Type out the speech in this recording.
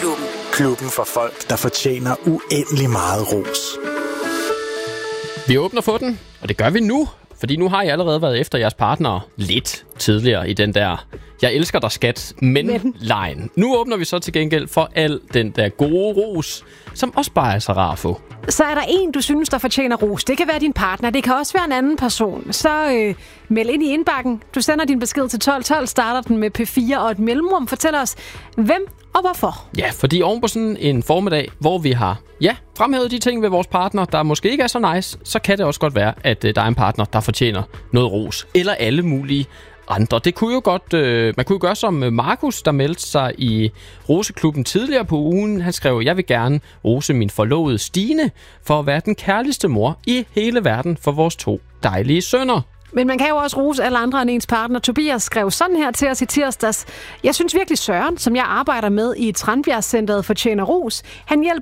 Roseklubben. Klubben for folk, der fortjener uendelig meget ros. Vi åbner for den, og det gør vi nu. Fordi nu har I allerede været efter jeres partner lidt tidligere i den der jeg elsker dig, skat, men-lejen. Nu åbner vi så til gengæld for al den der gode ros, som også bare er så rar at få. Så er der en, du synes, der fortjener ros. Det kan være din partner, det kan også være en anden person. Så meld ind i indbakken. Du sender din besked til 1212, starter den med P4 og et mellemrum. Fortæl os, hvem og hvorfor. Ja, fordi oven på sådan en formiddag, hvor vi har fremhævet de ting ved vores partner, der måske ikke er så nice, så kan det også godt være, at der er en partner, der fortjener noget ros. Eller alle mulige andre. Det kunne jo godt, man kunne jo gøre som Markus, der meldte sig i Roseklubben tidligere på ugen. Han skrev, jeg vil gerne rose min forlovede Stine for at være den kærligste mor i hele verden for vores 2 dejlige sønner. Men man kan jo også rose alle andre end ens partner. Tobias skrev sådan her til os i tirsdags. Jeg synes virkelig Søren, som jeg arbejder med i Tranbjerg-centret, fortjener ros. Han hjælper